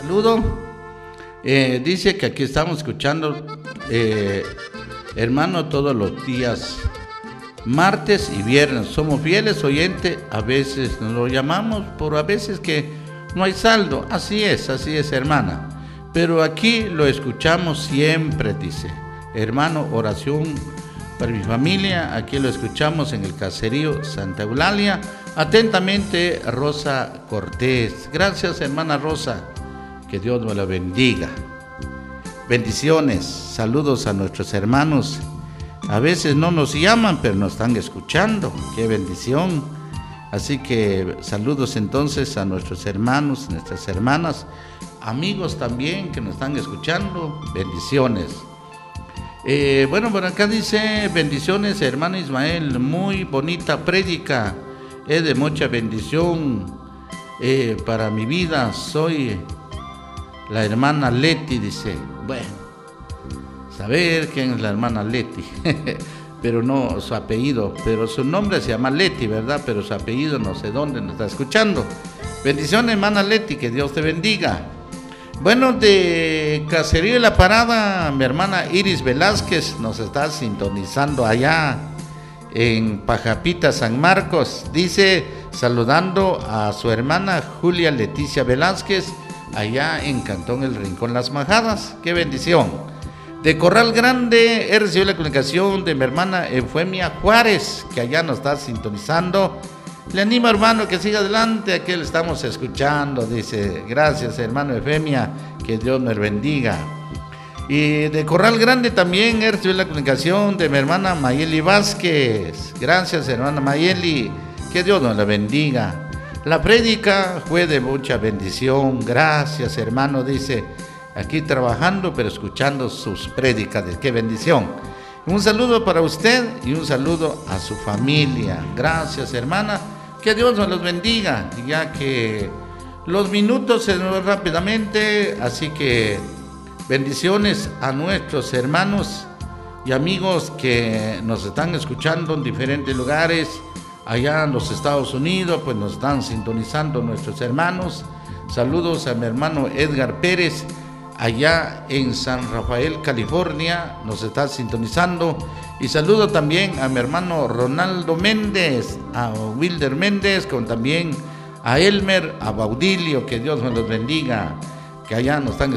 saludo. Dice que aquí estamos escuchando, hermano, todos los días, martes y viernes. Somos fieles oyentes, a veces nos lo llamamos por a veces que no hay saldo. Así es, hermana. Pero aquí lo escuchamos siempre, dice. Hermano, oración para mi familia. Aquí lo escuchamos en el caserío Santa Eulalia. Atentamente, Rosa Cortés. Gracias, hermana Rosa. Que Dios me la bendiga. Bendiciones. Saludos a nuestros hermanos. A veces no nos llaman, pero nos están escuchando. ¡Qué bendición! Así que saludos entonces a nuestros hermanos, nuestras hermanas, amigos también que nos están escuchando. Bendiciones. Bueno, por acá dice, bendiciones, hermano Ismael. Muy bonita prédica. Es de mucha bendición para mi vida. Soy la hermana Leti, dice. Bueno, saber quién es la hermana Leti, pero no su apellido, pero su nombre se llama Leti, ¿verdad? Pero su apellido no sé dónde nos está escuchando. Bendiciones, hermana Leti, que Dios te bendiga. Bueno, de Caserío de la Parada, mi hermana Iris Velázquez nos está sintonizando allá en Pajapita, San Marcos. Dice, saludando a su hermana Julia Leticia Velázquez, allá en Cantón El Rincón Las Majadas. ¡Qué bendición! De Corral Grande he recibido la comunicación de mi hermana Eufemia Juárez, que allá nos está sintonizando. Le animo, hermano, que siga adelante, aquí le estamos escuchando. Dice, gracias, hermano Eufemia, que Dios nos bendiga. Y de Corral Grande también he recibido la comunicación de mi hermana Mayeli Vázquez. Gracias, hermana Mayeli, que Dios nos la bendiga. La prédica fue de mucha bendición. Gracias, hermano, dice, aquí trabajando, pero escuchando sus prédicas. ¡Qué bendición! Un saludo para usted y un saludo a su familia. Gracias, hermana, que Dios nos los bendiga, ya que los minutos se nos van rápidamente, así que bendiciones a nuestros hermanos y amigos que nos están escuchando en diferentes lugares. Allá en los Estados Unidos, pues nos están sintonizando nuestros hermanos. Saludos a mi hermano Edgar Pérez, allá en San Rafael, California, nos está sintonizando. Y saludo también a mi hermano Ronaldo Méndez, a Wilder Méndez, como también a Elmer, a Baudilio, que Dios me los bendiga, que allá nos están